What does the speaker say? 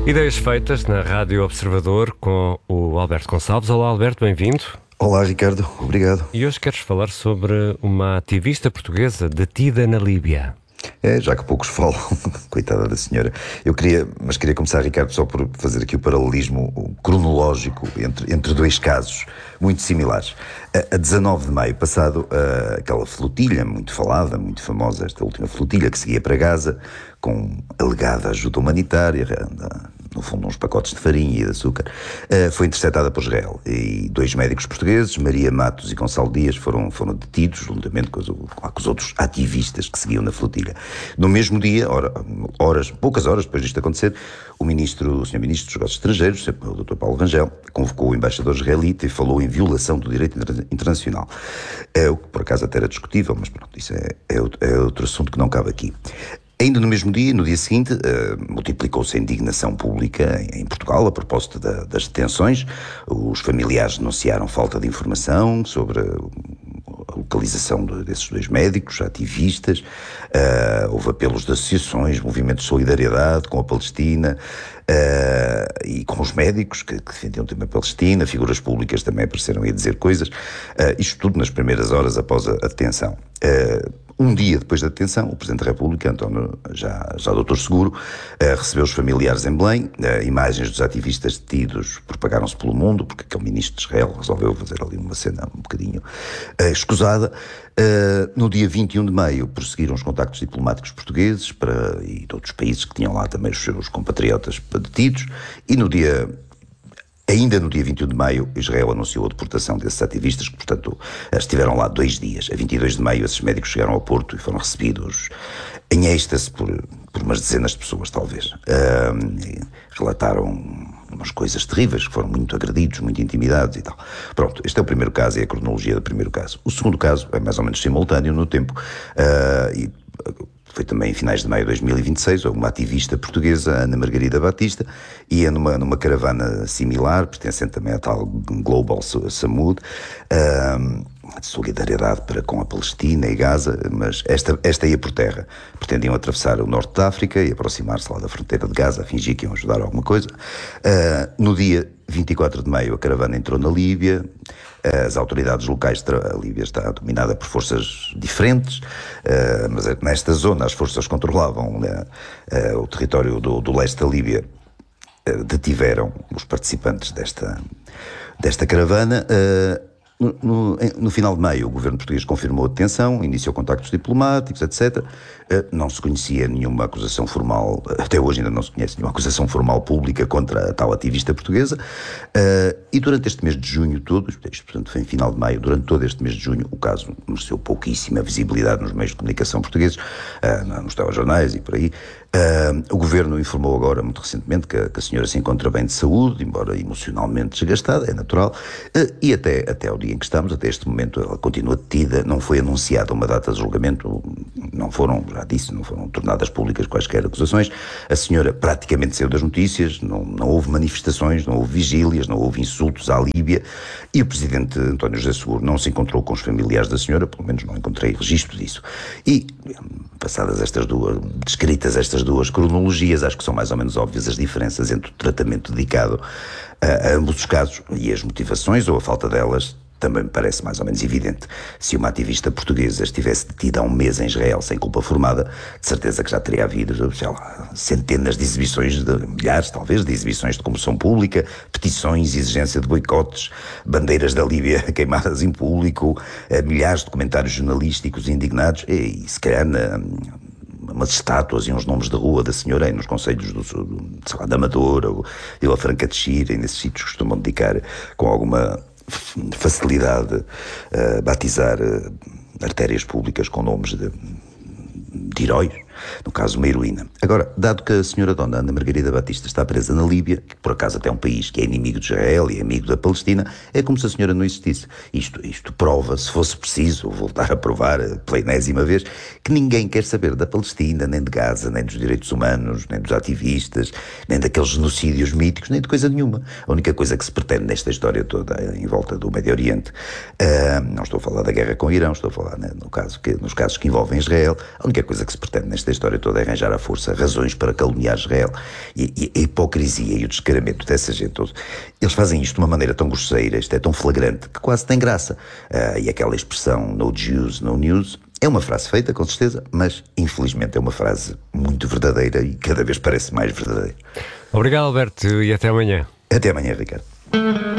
Ideias feitas na Rádio Observador com o Alberto Gonçalves. Olá, Alberto, bem-vindo. Olá, Ricardo, obrigado. E hoje queres falar sobre uma ativista portuguesa detida na Líbia. Já que poucos falam, coitada da senhora. Queria começar, Ricardo, só por fazer aqui o paralelismo cronológico entre dois casos muito similares. A 19 de maio passado, aquela flotilha muito falada, muito famosa, esta última flotilha que seguia para Gaza, com alegada ajuda humanitária, no fundo uns pacotes de farinha e de açúcar, foi interceptada por Israel. E dois médicos portugueses, Maria Matos e Gonçalo Dias, foram detidos, juntamente com os outros ativistas que seguiam na flotilha. No mesmo dia, poucas horas depois disto acontecer, o Sr. Ministro dos Negócios Estrangeiros, o Dr. Paulo Rangel, convocou o embaixador israelita e falou em violação do direito internacional. O que por acaso até era discutível, mas pronto, isso é outro assunto que não cabe aqui. Ainda no mesmo dia, no dia seguinte, multiplicou-se a indignação pública em Portugal a propósito das detenções. Os familiares denunciaram falta de informação sobre a localização desses dois médicos, ativistas. Houve apelos de associações, movimentos de solidariedade com a Palestina e com os médicos que defendiam também a Palestina. Figuras públicas também apareceram a dizer coisas. Isto tudo nas primeiras horas após a detenção. Um dia depois da detenção, o Presidente da República, António, já doutor Seguro, recebeu os familiares em Belém. Imagens dos ativistas detidos propagaram-se pelo mundo, porque aquele ministro de Israel resolveu fazer ali uma cena um bocadinho escusada. No dia 21 de maio, prosseguiram os contactos diplomáticos portugueses e de outros países que tinham lá também os seus compatriotas detidos. E ainda no dia 21 de maio, Israel anunciou a deportação desses ativistas, que, portanto, estiveram lá 2 dias. A 22 de maio, esses médicos chegaram ao Porto e foram recebidos em êxtase por umas dezenas de pessoas, talvez. Relataram umas coisas terríveis, que foram muito agredidos, muito intimidados e tal. Pronto, este é o primeiro caso, é a cronologia do primeiro caso. O segundo caso é mais ou menos simultâneo no tempo, e foi também em finais de maio de 2026, uma ativista portuguesa, Ana Margarida Batista, ia numa caravana similar, pertencente também à tal Global Samud, de solidariedade com a Palestina e Gaza, mas esta ia por terra. Pretendiam atravessar o norte da África e aproximar-se lá da fronteira de Gaza, a fingir que iam ajudar alguma coisa. No dia 24 de maio, a caravana entrou na Líbia. As autoridades locais, a Líbia está dominada por forças diferentes, mas nesta zona as forças controlavam o território do leste da Líbia, detiveram os participantes desta caravana. No final de maio, o governo português confirmou a detenção, iniciou contactos diplomáticos, etc. Não se conhecia nenhuma acusação formal, até hoje ainda não se conhece nenhuma acusação formal pública contra a tal ativista portuguesa. E durante este mês de junho todo, isto portanto foi em final de maio, durante todo este mês de junho, o caso mereceu pouquíssima visibilidade nos meios de comunicação portugueses, nos telejornais e por aí. O governo informou agora, muito recentemente, que a senhora se encontra bem de saúde, embora emocionalmente desgastada, é natural, e até ao dia em que estamos, até este momento, ela continua detida. Não foi anunciada uma data de julgamento, não foram tornadas públicas quaisquer acusações. A senhora praticamente saiu das notícias, não houve manifestações, não houve vigílias, não houve insultos à Líbia, e o Presidente António José Seguro não se encontrou com os familiares da senhora, pelo menos não encontrei registro disso. E, passadas descritas estas duas cronologias, acho que são mais ou menos óbvias as diferenças entre o tratamento dedicado a ambos os casos e as motivações, ou a falta delas, também me parece mais ou menos evidente. Se uma ativista portuguesa estivesse detida há um mês em Israel sem culpa formada, de certeza que já teria havido, sei lá, centenas de exibições, milhares talvez, de exibições de comoção pública, petições, exigência de boicotes, bandeiras da Líbia queimadas em público, milhares de comentários jornalísticos indignados e se calhar umas estátuas e uns nomes de rua da senhora aí nos concelhos da Amadora, ou de La Franca de Xira, e nesses sítios costumam dedicar com alguma facilidade a batizar artérias públicas com nomes de heróis, no caso uma heroína. Agora, dado que a senhora Dona Ana Margarida Batista está presa na Líbia, que por acaso até é um país que é inimigo de Israel e é amigo da Palestina, é como se a senhora não existisse. Isto prova, se fosse preciso, voltar a provar pela enésima vez, que ninguém quer saber da Palestina, nem de Gaza, nem dos direitos humanos, nem dos ativistas, nem daqueles genocídios míticos, nem de coisa nenhuma. A única coisa que se pretende nesta história toda em volta do Médio Oriente, não estou a falar da guerra com o Irão, estou a falar nos casos que envolvem Israel, a única coisa que se pretende nesta desta história toda é arranjar à força razões para caluniar Israel. E a hipocrisia e o descaramento dessa gente toda, eles fazem isto de uma maneira tão grosseira, isto é tão flagrante, que quase tem graça. E aquela expressão no Jews, no news, é uma frase feita, com certeza, mas infelizmente é uma frase muito verdadeira e cada vez parece mais verdadeira. Obrigado, Alberto, e até amanhã. Até amanhã, Ricardo.